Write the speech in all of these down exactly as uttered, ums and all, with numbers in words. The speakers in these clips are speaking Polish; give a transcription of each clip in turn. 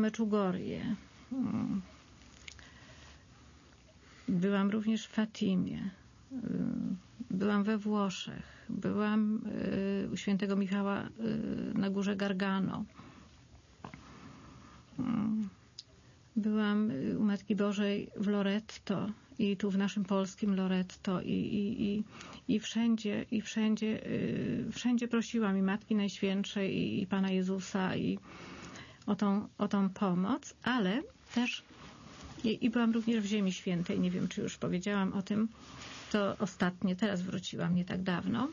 Meczugorie. Byłam również w Fatimie. Byłam we Włoszech. Byłam u świętego Michała na górze Gargano. Byłam u Matki Bożej w Loretto i tu w naszym polskim Loretto i, i, i, i wszędzie, i wszędzie, wszędzie prosiłam i Matki Najświętszej i, i Pana Jezusa i o tą, o tą pomoc, ale też i, i byłam również w Ziemi Świętej, nie wiem, czy już powiedziałam o tym, to ostatnie, teraz wróciłam nie tak dawno.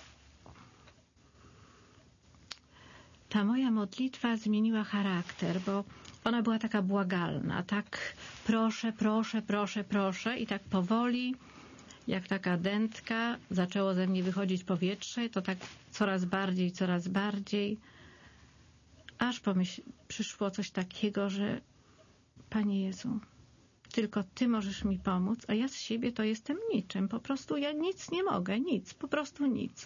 Ta moja modlitwa zmieniła charakter, bo ona była taka błagalna, tak proszę, proszę, proszę, proszę i tak powoli, jak taka dętka, zaczęło ze mnie wychodzić powietrze, to tak coraz bardziej, coraz bardziej, aż pomyśl, przyszło coś takiego, że Panie Jezu, tylko Ty możesz mi pomóc, a ja z siebie to jestem niczym, po prostu ja nic nie mogę, nic, po prostu nic.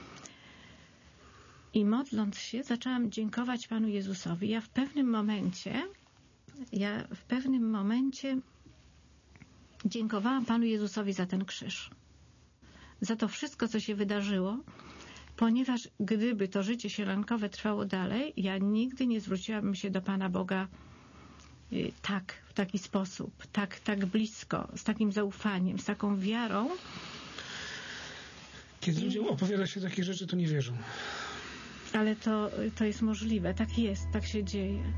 I modląc się, zaczęłam dziękować Panu Jezusowi. Ja w pewnym momencie, ja w pewnym momencie dziękowałam Panu Jezusowi za ten krzyż. Za to wszystko, co się wydarzyło, ponieważ gdyby to życie sielankowe trwało dalej, ja nigdy nie zwróciłabym się do Pana Boga tak, w taki sposób, tak, tak blisko, z takim zaufaniem, z taką wiarą. Kiedy ludziom opowiada się takie rzeczy, to nie wierzą. Ale to, to jest możliwe. Tak jest, tak się dzieje.